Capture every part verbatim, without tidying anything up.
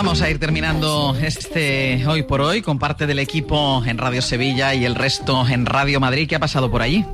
Vamos a ir terminando este Hoy por Hoy con parte del equipo en Radio Sevilla y el resto en Radio Madrid. ¿Qué ha pasado por allí?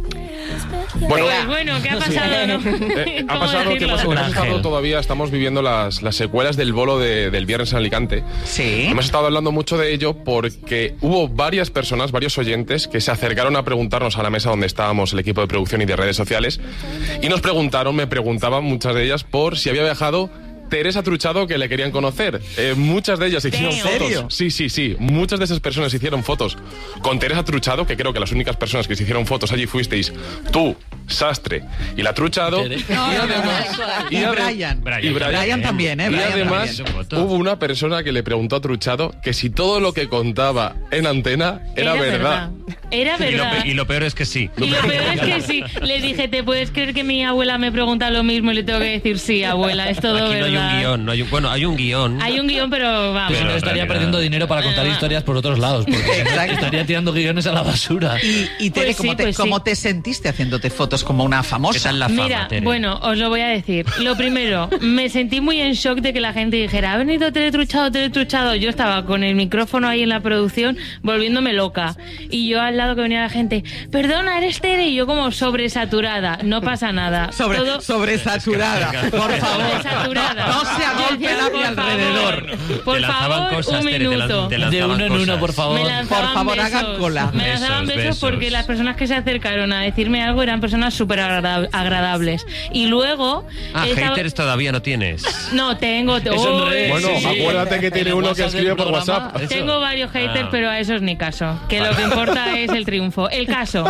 Bueno, pues bueno, ¿qué ha pasado? ¿No? Eh, ha pasado que hemos, hemos estado todavía, estamos viviendo las, las secuelas del bolo de, del viernes en Alicante. Sí. Hemos estado hablando mucho de ello porque hubo varias personas, varios oyentes, que se acercaron a preguntarnos a la mesa donde estábamos el equipo de producción y de redes sociales, y nos preguntaron, me preguntaban muchas de ellas, por si había viajado Teresa Truchado, que le querían conocer. Eh, muchas de ellas hicieron ¿En fotos. serio? Sí, sí, sí. Muchas de esas personas hicieron fotos con Teresa Truchado, que creo que las únicas personas que se hicieron fotos allí fuisteis tú, Sastre y la Truchado. No, y no, además, no, y ade- Brian. y Y Brian también, ¿eh? Y Brian además también. hubo una persona que le preguntó a Truchado que si todo lo que contaba en antena era, Era verdad. verdad. Era Y lo, verdad. pe- y lo peor es que sí. Y lo peor es que sí. Le dije, ¿te puedes creer que mi abuela me pregunta lo mismo? Y le tengo que decir, sí, abuela, es todo Aquí no verdad. hay un guión, no hay un, bueno, hay un guión. Hay un guión, pero vamos. Pero Pero en estaría realidad- perdiendo dinero para contar Ah. historias por otros lados, porque Exacto. estaría tirando guiones a la basura. Y, y Tere, Pues sí, ¿cómo, te, pues sí. cómo te sentiste haciéndote fotos como una ¿Qué famosa? tal la fama, Mira, Tere? bueno, os lo voy a decir. Lo primero, me sentí muy en shock de que la gente dijera, ha venido teletruchado, teletruchado. Yo estaba con el micrófono ahí en la producción volviéndome loca. Y yo al lado que venía la gente, perdona, eres Tere. Y yo como sobresaturada. No pasa nada. Sobre, Todo- sobresaturada, por favor. Sobresaturada. No, no se Yo agolpen decía, a mi por alrededor. favor, Por Te lanzaban favor, cosas, un Tere, te lan- minuto. te De lanzaban uno en uno, cosas. por favor. Me lanzaban Por favor, besos. hagan cola. Me lanzaban Besos, besos, besos. porque las personas que se acercaron a decirme algo eran personas súper agrada- agradables. Y luego... Ah, estaba- haters todavía no tienes. No, tengo... te- Eso en Uy, redes, Bueno, sí, sí. acuérdate que tiene En el uno que WhatsApp escribe del por programa, WhatsApp. eso. Tengo varios haters, Ah. pero a esos ni caso. Que lo que importa es el triunfo. El caso.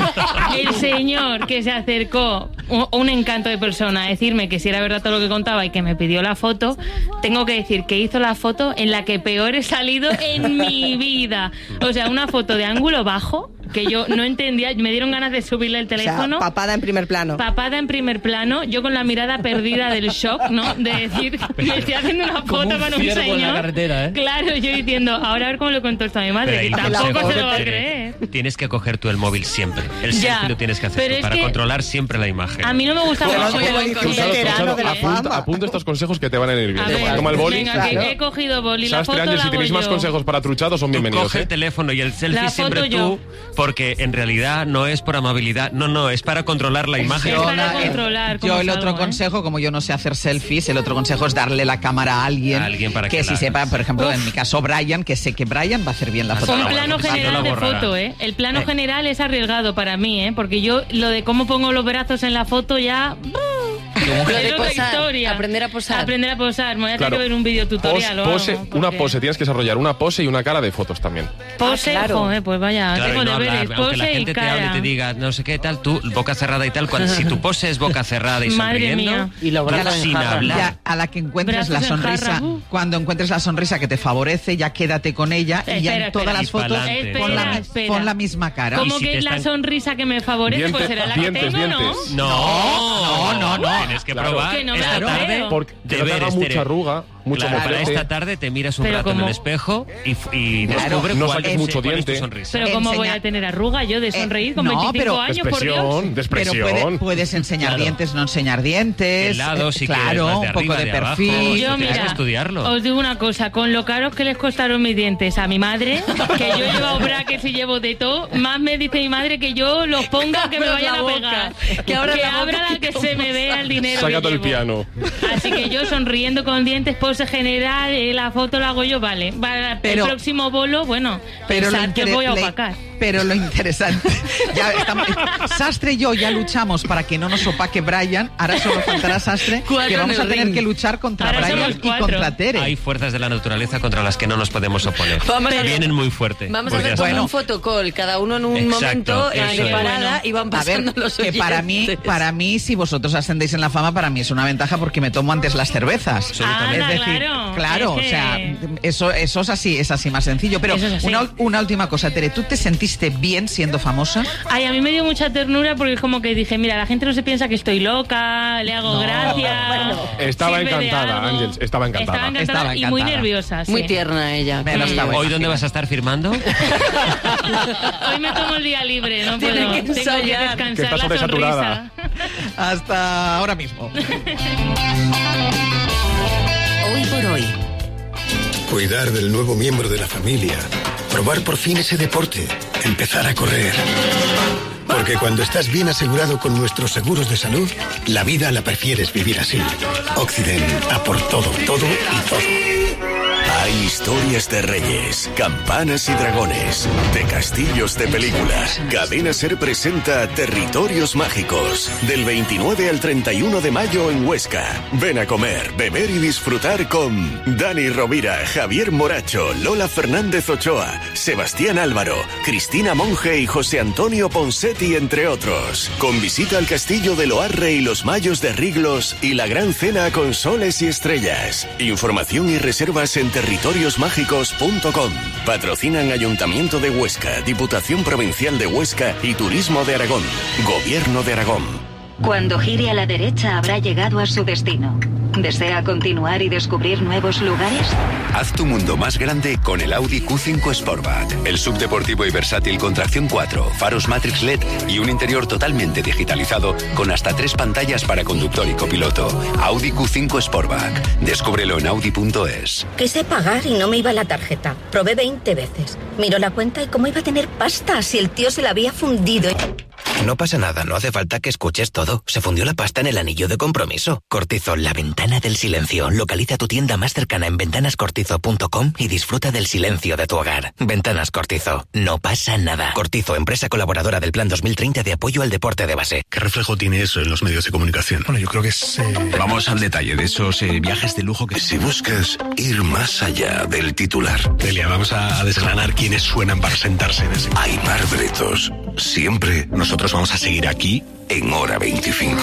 El señor que se acercó, un, un encanto de persona, a decirme que si era verdad todo lo que contaba y que me pidió la foto, tengo que decir que hizo la foto en la que peor he salido en mi vida. O sea, una foto de ángulo bajo que yo no entendía. Me dieron ganas de subirle el O sea, teléfono. papada en primer plano. Papada en primer plano, yo con la mirada perdida del shock, ¿no? De decir, me estoy haciendo una Como foto un con un ciervo en la señor. carretera, ¿eh? Claro, yo diciendo, ahora a ver cómo le cuento esto a mi Pero madre, ahí que el tampoco consejo, se lo va a Tere, creer. Tienes que coger tú el móvil siempre. El Ya, selfie lo tienes que hacer pero tú, es para que controlar siempre la imagen. A mí no me gusta Pero mucho. no te voy a el- decir Truchado, veterano Truchado, de la apunta, fama. apunta estos consejos que te van a ir bien. A ver, Toma el boli. venga, Claro. que he cogido boli, la Sastre, foto Ángel, la si hago tenéis más yo. consejos para Truchado, son Tú bienvenidos. coge ¿eh? el teléfono y el selfie La siempre foto tú, yo. porque en realidad no es por amabilidad, no, no, es para controlar la imagen. Es para la- controlar cómo yo el otro salgo, ¿eh? consejo, como yo no sé hacer selfies, el otro consejo es darle la cámara a alguien, A alguien para que, que si la sepa, hagas. por ejemplo, Uf. en mi caso Brian, que sé que Brian va a hacer bien la foto. Un Ah, plano bueno, pues si general no la de borrará. foto, ¿eh? El plano Eh. general es arriesgado para mí, ¿eh? Porque yo lo de cómo pongo los brazos en la foto ya... Lo de es otra posar, historia. aprender a posar. Aprender a posar. Me voy a tener Claro. que ver un video tutorial. Pos- pose, una porque- pose, tienes que desarrollar una pose y una cara de fotos también. Pose, Ah, claro. joder, pues vaya, Claro, tengo y no deberes, hablar, aunque la pose y gente te hable y cara. te diga no sé qué tal, tú boca cerrada y tal, cuando, si tu pose es boca cerrada y Madre sonriendo, mía. Y los tú brazos en sin jarra. hablar. Ya, a la que encuentres la Brazos en sonrisa, jarra, uh. cuando encuentres la sonrisa que te favorece, ya quédate con ella y ya Espera, en todas espera. las Y fotos pa'lante. pon la, Espera, espera. pon la misma cara. Como Y si que te es la están- sonrisa que me favorece, Dientes, pues será la dientes, que tengo, dientes. No, No, no, no. Tienes que Claro. probar Que no me esta lo tarde. creo. Porque que no te haga deberes, mucha Tere. arruga, mucho Claro, para moflete. esta tarde te miras un Pero rato en como- el espejo y, f- y Claro, descubre no cuál saques es, mucho cuál es tu diente. sonrisa. Pero ¿cómo Enseña- voy a tener arruga yo de sonreír con Eh, no, veinticinco pero años, por Dios? Expresión, de Pero expresión. puede- puedes enseñar Claro. dientes, no enseñar dientes. El lado, eh, si quieres, claro, más de un poco arriba, de, de abajo. perfil. Yo, Tienes mira, que estudiarlo. os digo una cosa, con lo caros que les costaron mis dientes a mi madre, que yo he llevado brackets y llevo de todo, más me dice mi madre que yo los ponga que me abras vayan la a boca, pegar. que abras la boca abra la que se me vea el dinero Saca que todo el llevo. piano. Así que yo sonriendo con dientes, pose general, eh, la foto la hago yo, vale. Para Pero- el próximo bolo, bueno, Pero lo, pensad que intere- voy a le- opacar. pero lo interesante, ya estamos, Sastre y yo ya luchamos para que no nos opaque Brian, ahora solo faltará Sastre, Cuatro que vamos en a el tener ring. que luchar contra Ahora Brian somos y cuatro. contra Tere. Hay fuerzas de la naturaleza contra las que no nos podemos oponer. Vamos a ver- Vienen muy fuerte. Vamos a Pues ya hacer está. como Bueno. un fotocall, cada uno en un Exacto, momento eso eh, de es. parada Bueno. y van A ver, pasando los que para mí, oyentes. para mí, si vosotros ascendéis en la fama, para mí es una ventaja porque me tomo antes las cervezas. Absolutamente. Es decir, Claro, claro, es o sea, que- eso, eso es así, es así más sencillo. Pero Eso es así. una, una última cosa, Tere, ¿tú te sentiste bien siendo famosa? Ay, a mí me dio mucha ternura porque es como que dije, mira, la gente no se piensa que estoy loca, le hago gracia. Estaba sirve de encantada, algo. Ángels, estaba encantada. Estaba encantada Estaba y muy encantada. nerviosa. sí. Muy tierna ella. Me lo Sí. estaba ¿Hoy dónde imaginando. vas a estar firmando? Hoy me tomo el día libre, no Tiene puedo. que Tengo que ensayar. Que descansar está la sobresaturada. sonrisa. Hasta ahora mismo. Hoy por hoy. cuidar del nuevo miembro de la familia, probar por fin ese deporte, empezar a correr. Porque cuando estás bien asegurado con nuestros seguros de salud, la vida la prefieres vivir así. Occident, a por todo, todo y todo. Hay historias de reyes, campanas y dragones, de castillos de películas. Cadena Ser presenta Territorios Mágicos, del veintinueve al treinta y uno de mayo en Huesca. Ven a comer, beber y disfrutar con Dani Rovira, Javier Moracho, Lola Fernández Ochoa, Sebastián Álvaro, Cristina Monge y José Antonio Ponsetti, entre otros. Con visita al castillo de Loarre y los Mayos de Riglos y la gran cena con soles y estrellas. Información y reservas en territorios mágicos punto com. Patrocinan Ayuntamiento de Huesca, Diputación Provincial de Huesca y Turismo de Aragón. Gobierno de Aragón. Cuando gire a la derecha habrá llegado a su destino. ¿Desea continuar y descubrir nuevos lugares? Haz tu mundo más grande con el Audi Q cinco Sportback. El subdeportivo y versátil con tracción cuatro, faros Matrix L E D y un interior totalmente digitalizado con hasta tres pantallas para conductor y copiloto. Audi Q cinco Sportback. Descúbrelo en audi punto es. Quise pagar y no me iba la tarjeta. Probé veinte veces. Miró la cuenta y cómo iba a tener pasta si el tío se la había fundido. No pasa nada, no hace falta que escuches todo. Se fundió la pasta en el anillo de compromiso. Cortizo, la ventana del silencio. Localiza tu tienda más cercana en ventanas cortizo punto com y disfruta del silencio de tu hogar. Ventanas Cortizo. No pasa nada. Cortizo, empresa colaboradora del Plan dos mil treinta de apoyo al deporte de base. ¿Qué reflejo tiene eso en los medios de comunicación? Bueno, yo creo que es... Eh... Vamos al detalle de esos eh, viajes de lujo que... Si buscas ir más allá del titular... Delia, vamos a, a desgranar quiénes suenan para sentarse en ese... Aimar Bretos. Siempre... Nosotros vamos a seguir aquí en Hora veinticinco.